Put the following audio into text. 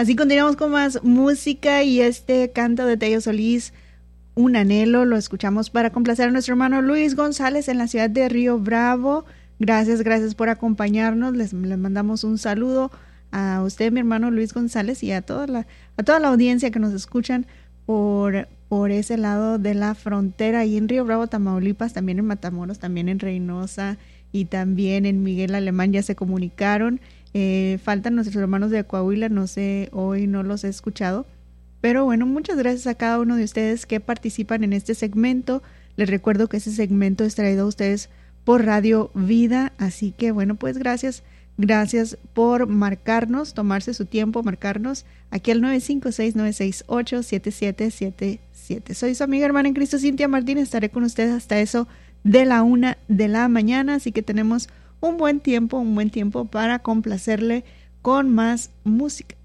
Así continuamos con más música y este canto de Tello Solís, Un Anhelo, lo escuchamos para complacer a nuestro hermano Luis González en la ciudad de Río Bravo. Gracias por acompañarnos. Les mandamos un saludo a usted, mi hermano Luis González, y a toda la audiencia que nos escuchan por ese lado de la frontera, ahí en Río Bravo, Tamaulipas, también en Matamoros, también en Reynosa y también en Miguel Alemán ya se comunicaron. Faltan nuestros hermanos de Coahuila, no sé, hoy no los he escuchado, pero bueno, muchas gracias a cada uno de ustedes que participan en este segmento. Les recuerdo que este segmento es traído a ustedes por Radio Vida, así que bueno, pues gracias por marcarnos, tomarse su tiempo, marcarnos aquí al 956-968-7777. Soy su amiga hermana en Cristo, Cintia Martínez, estaré con ustedes hasta eso de la 1 de la mañana, así que tenemos un buen tiempo para complacerle con más música.